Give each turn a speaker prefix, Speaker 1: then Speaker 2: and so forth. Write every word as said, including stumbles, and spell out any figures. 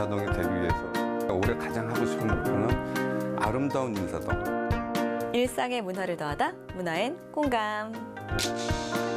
Speaker 1: 인사동이 되기 위해서 올해 가장 하고 싶은 목표는 아름다운 인사동.
Speaker 2: 일상의 문화를 더하다 문화엔 공감.